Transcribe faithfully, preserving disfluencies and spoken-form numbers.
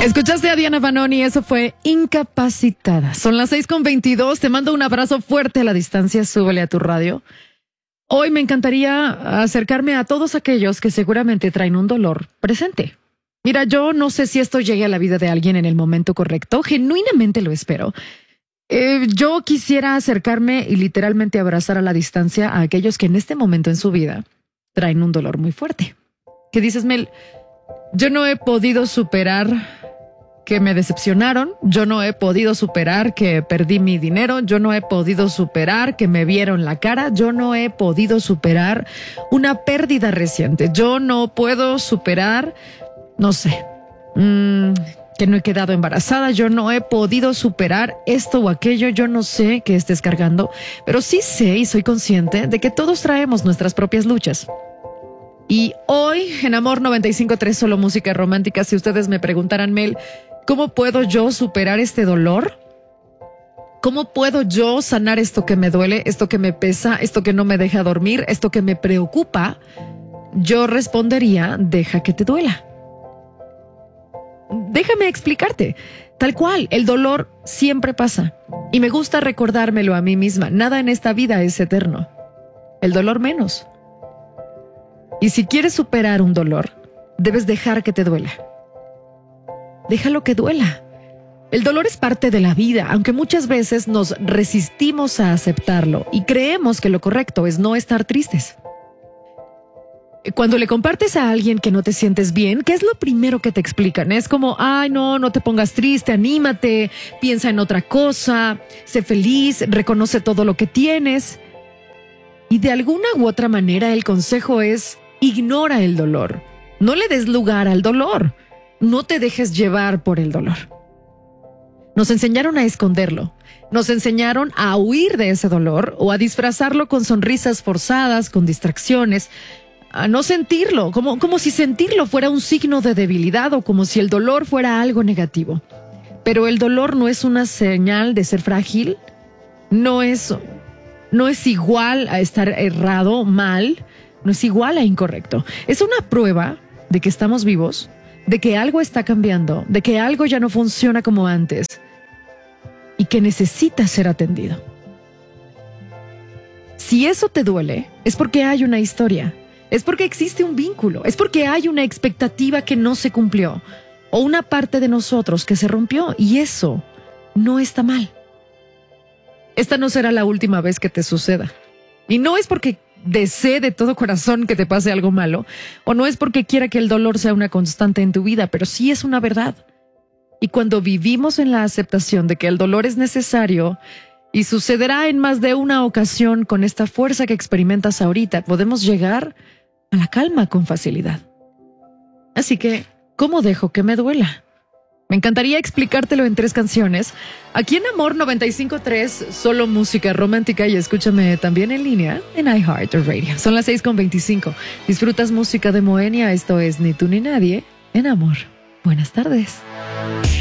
Escuchaste a Diana Vanoni, eso fue Incapacitada. Son las seis con veintidós, te mando un abrazo fuerte a la distancia, súbele a tu radio. Hoy me encantaría acercarme a todos aquellos que seguramente traen un dolor presente. Mira, yo no sé si esto llegue a la vida de alguien en el momento correcto, genuinamente lo espero. Eh, yo quisiera acercarme y literalmente abrazar a la distancia a aquellos que en este momento en su vida traen un dolor muy fuerte. ¿Qué dices, Mel? Yo no he podido superar que me decepcionaron, yo no he podido superar que perdí mi dinero, yo no he podido superar que me vieron la cara, yo no he podido superar una pérdida reciente, yo no puedo superar, no sé, mmm, que no he quedado embarazada, yo no he podido superar esto o aquello, yo no sé qué estés cargando, pero sí sé y soy consciente de que todos traemos nuestras propias luchas. Y hoy en Amor noventa y cinco punto tres, solo música romántica, si ustedes me preguntaran, Mel, ¿cómo puedo yo superar este dolor? ¿Cómo puedo yo sanar esto que me duele, esto que me pesa, esto que no me deja dormir, esto que me preocupa? Yo respondería, deja que te duela. Déjame explicarte. Tal cual, el dolor siempre pasa. Y me gusta recordármelo a mí misma. Nada en esta vida es eterno. El dolor menos. Y si quieres superar un dolor, debes dejar que te duela. Déjalo que duela. El dolor es parte de la vida, aunque muchas veces nos resistimos a aceptarlo y creemos que lo correcto es no estar tristes. Cuando le compartes a alguien que no te sientes bien, ¿qué es lo primero que te explican? Es como, ay, no, no te pongas triste, anímate, piensa en otra cosa, sé feliz, reconoce todo lo que tienes. Y de alguna u otra manera el consejo es, ignora el dolor. No le des lugar al dolor. No te dejes llevar por el dolor. Nos enseñaron a esconderlo. Nos enseñaron a huir de ese dolor o a disfrazarlo con sonrisas forzadas, con distracciones, a no sentirlo, como, como si sentirlo fuera un signo de debilidad o como si el dolor fuera algo negativo. Pero el dolor no es una señal de ser frágil, no es, no es igual a estar errado, mal, no es igual a incorrecto. Es una prueba de que estamos vivos, de que algo está cambiando, de que algo ya no funciona como antes y que necesita ser atendido. Si eso te duele, es porque hay una historia, es porque existe un vínculo, es porque hay una expectativa que no se cumplió o una parte de nosotros que se rompió y eso no está mal. Esta no será la última vez que te suceda. Y no es porque desee de todo corazón que te pase algo malo, o no es porque quiera que el dolor sea una constante en tu vida, pero sí es una verdad. Y cuando vivimos en la aceptación de que el dolor es necesario y sucederá en más de una ocasión con esta fuerza que experimentas ahorita, podemos llegar a la calma con facilidad. Así que, ¿cómo dejo que me duela? Me encantaría explicártelo en tres canciones. Aquí en Amor noventa y cinco punto tres, solo música romántica, y escúchame también en línea en iHeartRadio. Son las seis con veinticinco. Disfrutas música de Moenia. Esto es Ni tú ni nadie en Amor. Buenas tardes.